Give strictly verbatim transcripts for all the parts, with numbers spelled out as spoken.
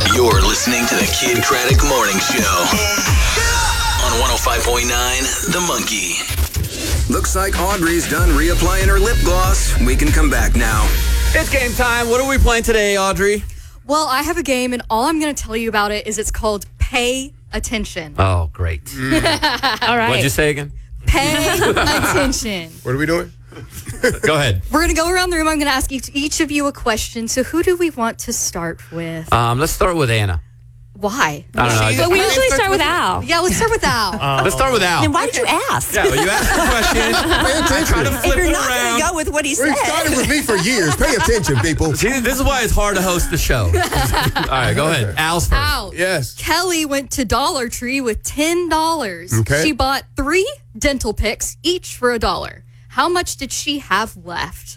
You're listening to the Kid Craddock Morning Show on one oh five point nine The Monkey. Looks like Audrey's done reapplying her lip gloss. We can come back now. It's game time. What are we playing today, Audrey? Well, I have a game, and all I'm going to tell you about it is it's called Pay Attention. Oh, great. All right. What'd you say again? Pay attention. What are we doing? Go ahead. We're going to go around the room. I'm going to ask each, each of you a question. So who do we want to start with? Um, let's start with Anna. Why? I don't know. I But just- we usually start with Al. Yeah, let's start with Al. let's start with Al. Then why did you ask? Yeah, well, you asked the question. Pay attention. Try to If flip you're it not around. going to go with what he We've said. started with me for years. Pay attention, people. See, this is why it's hard to host the show. All right, go ahead. Al's first. Al. Yes. Kelly went to Dollar Tree with ten dollars. Okay. She bought three dental picks, each for a dollar. How much did she have left?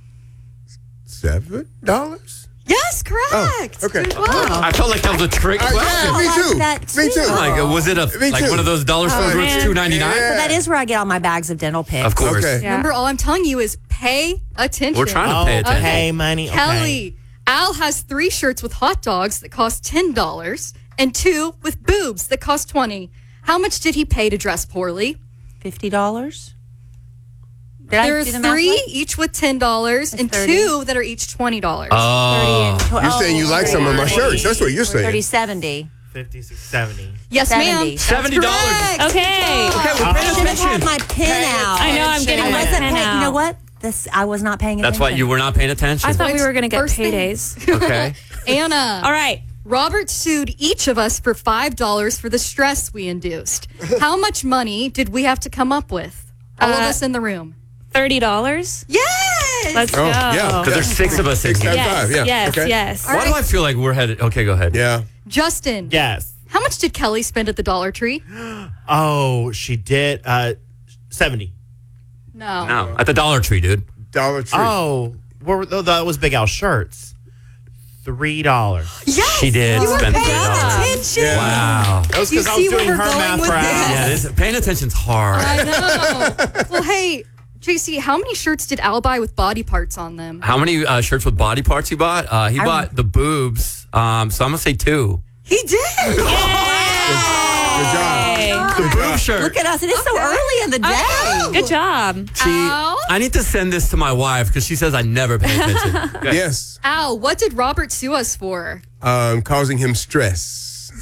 Seven dollars? Yes, correct. Oh, okay. Good work. I felt like that was a trick Uh, question. yeah, me like too. that Me too. too. Like, uh, was it a Me like too. one of those dollar stores Oh, where it's man. two ninety-nine? Yeah. So that is where I get all my bags of dental picks. Of course. Okay. Yeah. Remember, all I'm telling you is pay attention. We're trying to Oh, pay attention. pay money. Okay. Kelly, Al has three shirts with hot dogs that cost ten dollars and two with boobs that cost twenty dollars. How much did he pay to dress poorly? fifty dollars? Did I There's do the math three, right? each with ten dollars, That's and thirty. two that are each twenty dollars. Oh. You're saying you like some of my shirts. That's what you're thirty, saying. seventy. fifty, sixty, seventy. yes, seventy. ma'am. seventy dollars. Correct. Okay. Okay, we're I paying should have had attention. my pen out. I know, I'm getting I my wasn't pen paying. out. You know what? This I was not paying attention. That's why you were not paying attention. I thought we were going to get First thing- paydays. Okay. Anna. All right. Robert sued each of us for five dollars for the stress we induced. How much money did we have to come up with? All of Uh, us in the room. thirty dollars. Yes! Let's Oh, go. yeah. Because there's six of us in Six here. times Yes, five. Yeah. yes, Okay. yes. All Why do right. I feel like we're headed? Okay, go ahead. Yeah. Justin. Yes. How much did Kelly spend at the Dollar Tree? Oh, she did. Uh, seventy. No. No, at the Dollar Tree, dude. Dollar Tree. Oh, where, were- that was Big Al shirts. Three dollars. Yes! She did You were spend paying three dollars. attention. Yeah. Wow. That was You because I see was where doing we're her going math with for this? Al. Yeah, this, paying attention's hard. I know. Well, hey, J C, how many shirts did Al buy with body parts on them? How many uh, shirts with body parts he bought? Uh, he bought the boobs. Um, so I'm gonna say two. He did. Good job. Good Boob job. shirt. Look at us. It is so early in the day. I know. Good job. See, Al? I need to send this to my wife because she says I never pay attention. Okay. Yes. Al, what did Robert sue us for? Um, causing him stress.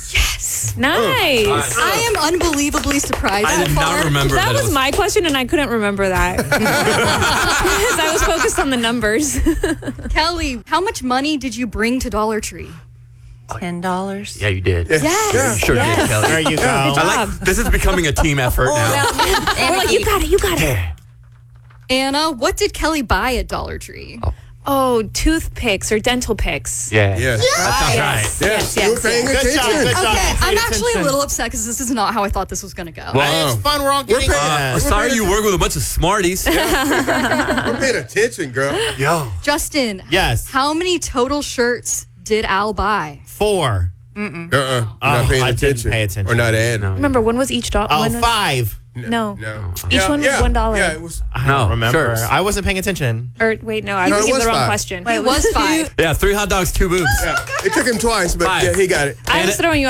Nice. I am unbelievably surprised. I so did far. not remember That that. it was my question, and I couldn't remember that because I was focused on the numbers. Kelly, how much money did you bring to Dollar Tree? Ten dollars. Yeah, you did. Yes. You sure did, Kelly. There you go. I like this is becoming a team effort now. We're like, you got it, you got it. Anna, what did Kelly buy at Dollar Tree? Oh, toothpicks or dental picks. Yeah. Yes. That sounds right. Yes. Yes, You were yes, paying Good job. attention. Good job. Okay, Pay I'm actually a attention. little upset because this is not how I thought this was going to go. Well, It's fun. We're all getting paying- uh, it. sorry you work with a bunch of smarties. We're paying attention, girl. Yo. Justin, Yes. how many total shirts did Al buy? Four. Uh-uh. You're Oh, not paying I didn't attention. pay attention. Or not adding. No. Remember, when was each dollar? Oh, five. No. No. Each one was yeah. one dollar. Yeah, it was. I No, don't remember. shirts. I wasn't paying attention. Or wait, no, I No, was it thinking was the wrong five. question. It was five. Yeah, three hot dogs, two boobs. Yeah. It took him twice, but Five. yeah, he got it. I was throwing you